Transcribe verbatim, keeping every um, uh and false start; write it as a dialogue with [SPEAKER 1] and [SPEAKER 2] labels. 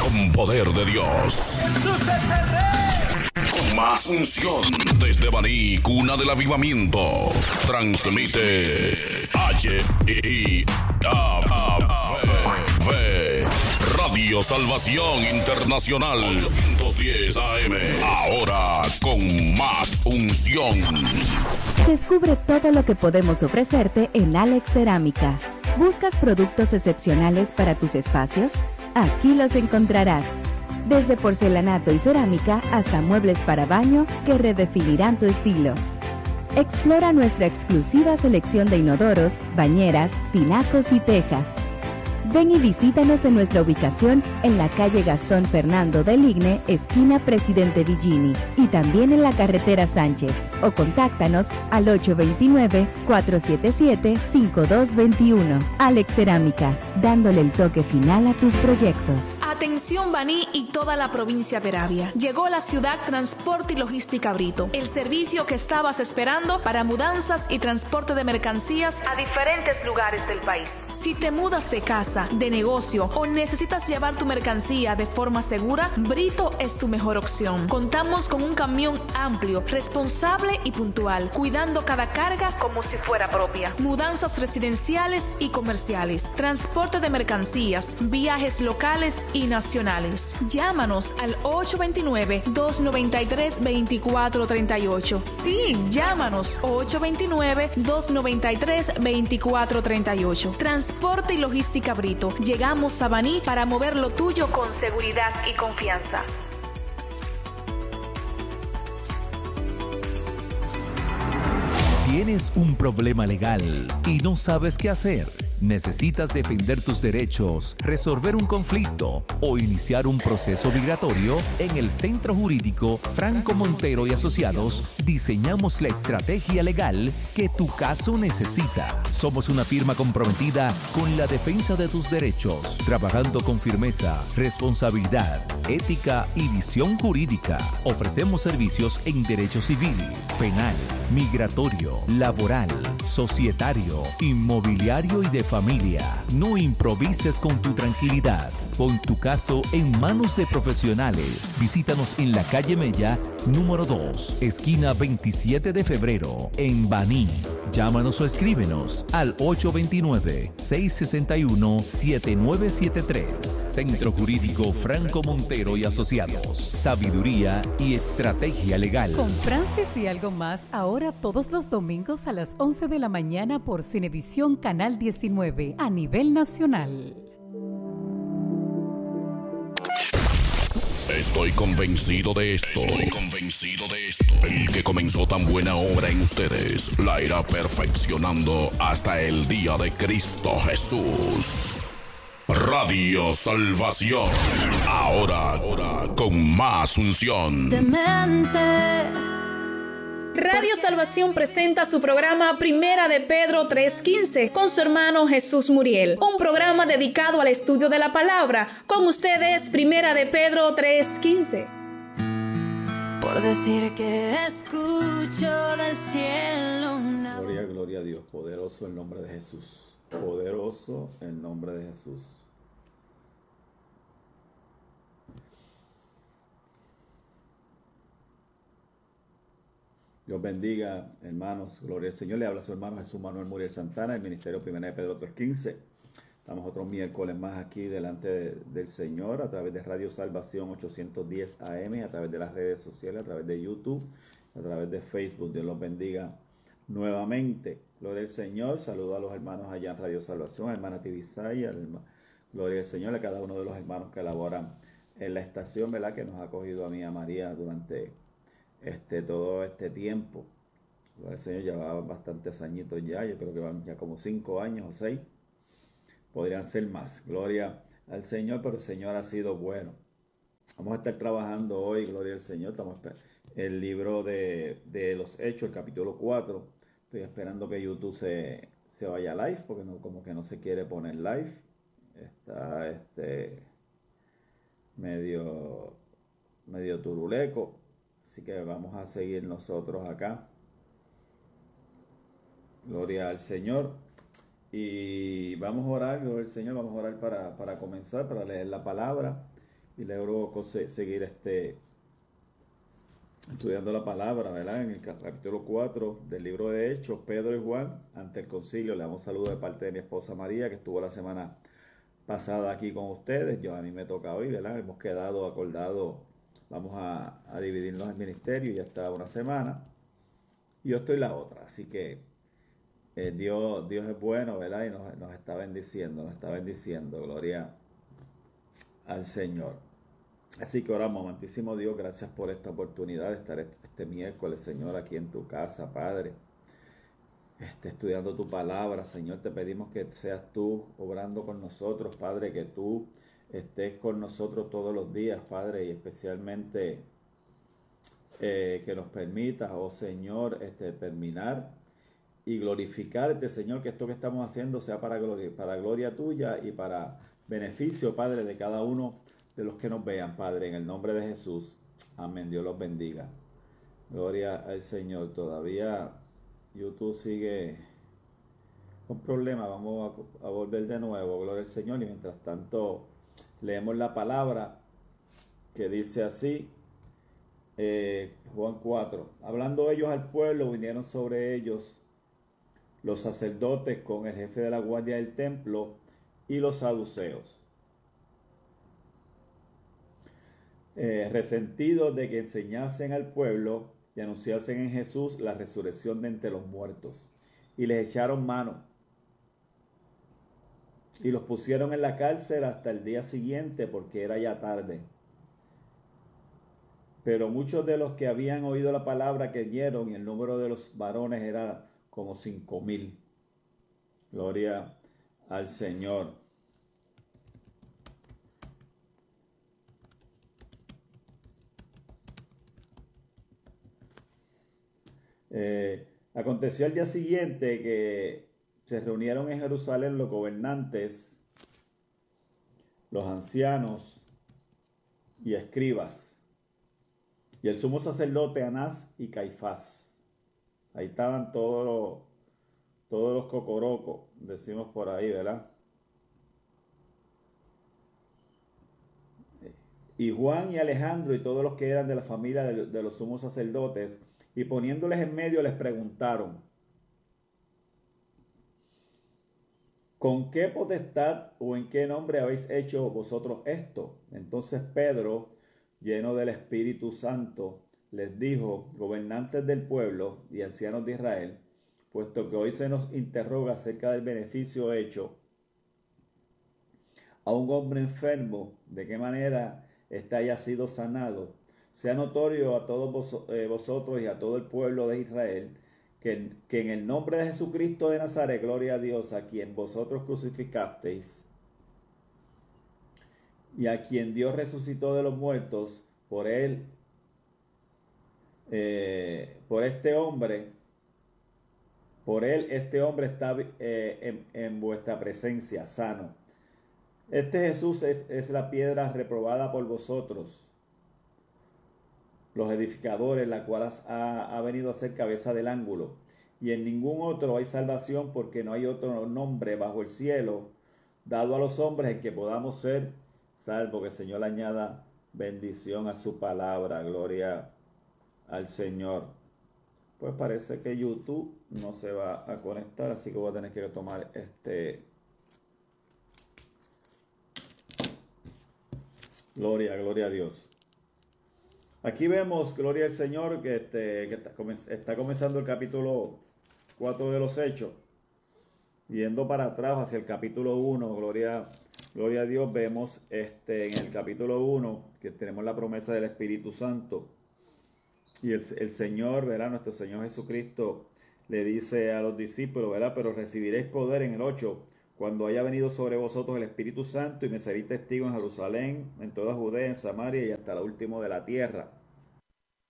[SPEAKER 1] con poder de Dios.
[SPEAKER 2] Jesús es el Rey.
[SPEAKER 1] Con más unción desde Baní, cuna del avivamiento. Transmite H I A V Radio Salvación Internacional ochocientos diez A M. Ahora con más unción.
[SPEAKER 3] Descubre todo lo que podemos ofrecerte en Alex Cerámica. ¿Buscas productos excepcionales para tus espacios? Aquí los encontrarás. Desde porcelanato y cerámica hasta muebles para baño que redefinirán tu estilo. Explora nuestra exclusiva selección de inodoros, bañeras, tinacos y tejas. Ven y visítanos en nuestra ubicación en la calle Gastón Fernando del Igne, esquina Presidente Villini, y también en la carretera Sánchez, o contáctanos al ocho dos nueve, cuatro siete siete, cinco dos dos uno. Alex Cerámica, dándole el toque final a tus proyectos.
[SPEAKER 4] Atención Baní y toda la provincia de Peravia. Llegó a la ciudad Transporte y Logística Brito, el servicio que estabas esperando para mudanzas y transporte de mercancías a diferentes lugares del país. Si te mudas de casa, de negocio o necesitas llevar tu mercancía de forma segura, Brito es tu mejor opción. Contamos con un camión amplio, responsable y puntual, cuidando cada carga como si fuera propia. Mudanzas residenciales y comerciales, transporte de mercancías, viajes locales y nacionales. Llámanos al ocho dos nueve, dos nueve tres, dos cuatro tres ocho. Sí, llámanos ocho dos nueve, dos nueve tres, dos cuatro tres ocho. Transporte y Logística Brito. Llegamos a Baní para mover lo tuyo con seguridad y confianza.
[SPEAKER 5] ¿Tienes un problema legal y no sabes qué hacer? ¿Necesitas defender tus derechos, resolver un conflicto o iniciar un proceso migratorio? En el Centro Jurídico Franco Montero y Asociados diseñamos la estrategia legal que tu caso necesita. Somos una firma comprometida con la defensa de tus derechos, trabajando con firmeza, responsabilidad, ética y visión jurídica. Ofrecemos servicios en derecho civil, penal, migratorio, laboral, societario, inmobiliario y de familia. No improvises con tu tranquilidad. Pon tu caso en manos de profesionales. Visítanos en la calle Mella, número dos, esquina veintisiete de febrero, en Baní. Llámanos o escríbenos al ocho dos nueve, seis seis uno, siete nueve siete tres. Centro Jurídico Franco Montero y Asociados. Sabiduría y estrategia legal.
[SPEAKER 6] Con Francis y algo más, ahora todos los domingos a las once de la mañana por Cinevisión Canal diecinueve a nivel nacional.
[SPEAKER 1] Estoy convencido de esto. Estoy convencido de esto. El que comenzó tan buena obra en ustedes la irá perfeccionando hasta el día de Cristo Jesús. Radio Salvación. Ahora, ahora con más unción.
[SPEAKER 7] Demente.
[SPEAKER 4] Radio Salvación presenta su programa Primera de Pedro tres quince con su hermano Jesús Muriel, un programa dedicado al estudio de la palabra. Con ustedes, Primera de Pedro tres quince.
[SPEAKER 7] Por decir que escucho del cielo una...
[SPEAKER 8] Gloria, gloria a Dios, poderoso el nombre de Jesús, poderoso el nombre de Jesús. Dios bendiga, hermanos, gloria al Señor. Le habla a su hermano Jesús Manuel Muriel Santana, el Ministerio Primera de Pedro tres quince. Estamos otro miércoles más aquí delante de, del Señor a través de Radio Salvación ochocientos diez A M, a través de las redes sociales, a través de YouTube, a través de Facebook. Dios los bendiga nuevamente. Gloria al Señor. Saludo a los hermanos allá en Radio Salvación, a hermana Tibisaya, gloria al Señor, a cada uno de los hermanos que elaboran en la estación, ¿verdad?, que nos ha acogido a mí y a María durante Este, todo este tiempo. El Señor llevaba bastantes añitos ya, yo creo que van ya como cinco años o seis, podrían ser más. Gloria al Señor, pero el Señor ha sido bueno. Vamos a estar trabajando hoy, gloria al Señor, estamos el libro de, de los Hechos, el capítulo cuatro. Estoy esperando que YouTube se, se vaya live, porque no, como que no se quiere poner live. Está este medio, medio turuleco. Así que vamos a seguir nosotros acá. Gloria al Señor. Y vamos a orar, gloria al Señor, vamos a orar para, para comenzar, para leer la palabra. y luego seguir este, estudiando la palabra, ¿verdad? En el capítulo cuatro del libro de Hechos, Pedro y Juan ante el concilio. Le damos saludos de parte de mi esposa María, que estuvo la semana pasada aquí con ustedes. Yo a mí me toca hoy, ¿verdad? Hemos quedado acordado, vamos a, a dividirnos el ministerio, ya está una semana y yo estoy la otra, así que eh, Dios, Dios es bueno, ¿verdad? Y nos, nos está bendiciendo, nos está bendiciendo, gloria al Señor. Así que oramos, amantísimo Dios, gracias por esta oportunidad de estar este miércoles, Señor, aquí en tu casa, Padre, este, estudiando tu palabra. Señor, te pedimos que seas tú obrando con nosotros, Padre, que tú estés con nosotros todos los días, Padre, y especialmente eh, que nos permitas, oh Señor, este, terminar y glorificarte, Señor, que esto que estamos haciendo sea para gloria, para gloria tuya y para beneficio, Padre, de cada uno de los que nos vean, Padre, en el nombre de Jesús. Amén. Dios los bendiga. Gloria al Señor. Todavía YouTube sigue con problemas. Vamos a, a volver de nuevo. Gloria al Señor. Y mientras tanto, leemos la palabra que dice así. Eh, Juan cuatro. Hablando ellos al pueblo, vinieron sobre ellos los sacerdotes con el jefe de la guardia del templo y los saduceos, eh, resentidos de que enseñasen al pueblo y anunciasen en Jesús la resurrección de entre los muertos, y les echaron mano y los pusieron en la cárcel hasta el día siguiente, porque era ya tarde. Pero muchos de los que habían oído la palabra creyeron, y el número de los varones era como cinco mil. Gloria al Señor. Eh, aconteció al día siguiente que se reunieron en Jerusalén los gobernantes, los ancianos y escribas, y el sumo sacerdote Anás y Caifás. Ahí estaban todos los, todos los cocorocos, decimos por ahí, ¿verdad? Y Juan y Alejandro y todos los que eran de la familia de, de los sumos sacerdotes, y poniéndoles en medio les preguntaron: ¿con qué potestad o en qué nombre habéis hecho vosotros esto? Entonces Pedro, lleno del Espíritu Santo, les dijo: gobernantes del pueblo y ancianos de Israel, puesto que hoy se nos interroga acerca del beneficio hecho a un hombre enfermo, de qué manera éste haya sido sanado, sea notorio a todos vos, eh, vosotros y a todo el pueblo de Israel, que, que en el nombre de Jesucristo de Nazaret, gloria a Dios, a quien vosotros crucificasteis y a quien Dios resucitó de los muertos, por él, eh, por este hombre, por él este hombre está eh, en, en vuestra presencia sano. Este Jesús es, es la piedra reprobada por vosotros, los edificadores, la cual ha, ha venido a ser cabeza del ángulo, y en ningún otro hay salvación, porque no hay otro nombre bajo el cielo dado a los hombres en que podamos ser salvos. Que el Señor añada bendición a su palabra. Gloria al Señor. Pues parece que YouTube no se va a conectar, así que voy a tener que tomar este... Gloria, gloria a Dios. Aquí vemos, gloria al Señor, que, este, que está, está comenzando el capítulo cuatro de los Hechos. Yendo para atrás hacia el capítulo uno, gloria, gloria a Dios, vemos este, en el capítulo uno que tenemos la promesa del Espíritu Santo. Y el, el Señor, ¿verdad? Nuestro Señor Jesucristo le dice a los discípulos, ¿verdad? Pero recibiréis poder en el ocho, cuando haya venido sobre vosotros el Espíritu Santo, y me seréis testigos en Jerusalén, en toda Judea, en Samaria y hasta lo último de la tierra.